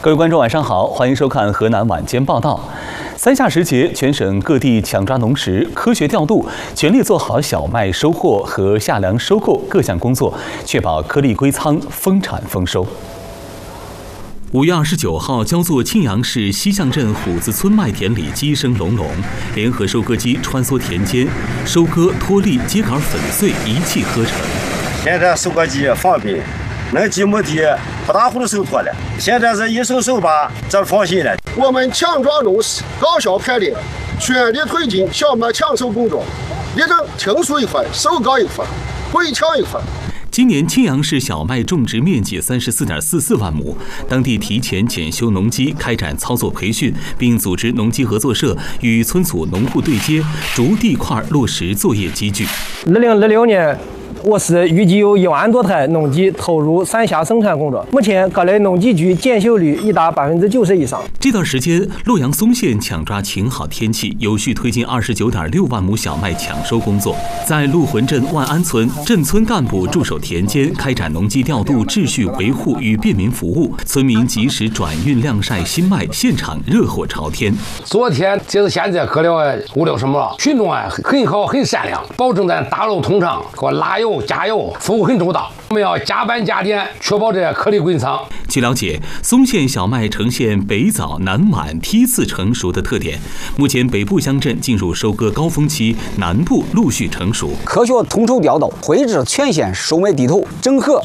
各位观众，晚上好，欢迎收看河南晚间报道。三夏时节，全省各地抢抓农时，科学调度，全力做好小麦收获和夏粮收购各项工作，确保颗粒归仓、丰产丰收。5月29号，焦作庆阳市西巷镇虎子村麦田里鸡声隆隆，联合收割机穿梭田间，收割、脱粒、秸秆粉碎一气呵成。 现在收割机方便，能几亩地不大糊涂收脱了。现在是一手吧，这放心了。 我们强壮农时，高效排练，全力推进小麦抢收工作，力争听数一分，收高一分，归抢一分。 今年庆阳市小麦种植面积34.44万亩，当地提前检修农机，开展操作培训，并组织农机合作社与村组农户对接，逐地块落实作业机具。 2016年。我市预计有1万多台农机投入三夏生产工作，目前各类农机具检修率已达90%以上。 这段时间，洛阳松县抢抓晴好天气，有序推进29.6万亩小麦抢收工作。在陆浑镇万安村，镇村干部驻守田间，开展农机调度、秩序维护与便民服务，村民及时转运晾晒新麦，现场热火朝天。 昨天截至现在割了50-60亩了，群众很好，很善良，保证咱大路通畅，给我拉油。加油，服务很周到。我们要加班加点，确保这颗粒归仓。 据了解，松县小麦呈现北早南晚梯次成熟的特点。目前北部乡镇进入收割高峰期，南部陆续成熟。 科学统筹调度，绘制全县售卖地图，整合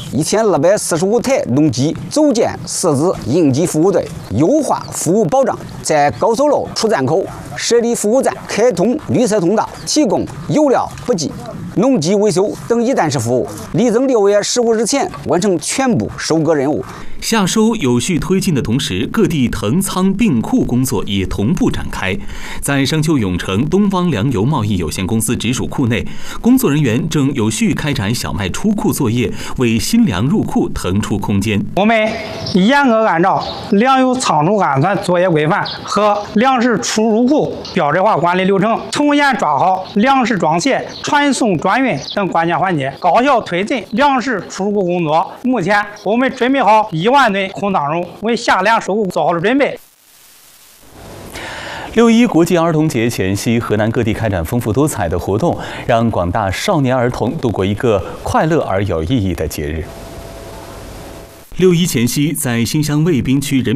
1245台农机，组建4支应急服务队，优化服务保障。在高速路出站口设立服务站，开通绿色通道，提供有料补给、农机维修等一站式服务，力争6月15日前完成全部收割任务。 夏收有序推进的同时，各地腾仓并库工作也同步展开。在商丘永城东方粮油贸易有限公司直属库内，工作人员正有序开展小麦出库作业，为新粮入库腾出空间。 我们严格按照粮油仓储安全作业规范和粮食出入库标准化管理流程，从严抓好粮食装卸、传送、转运等关键环节，高效推进粮食出入库工作。目前，我们准备好1万吨空当肉，为夏粮收购做好了准备。 6·1国际儿童节前夕，河南各地开展丰富多彩的活动，让广大少年儿童度过一个快乐而有意义的节日。6·1前夕，在新乡卫滨区人民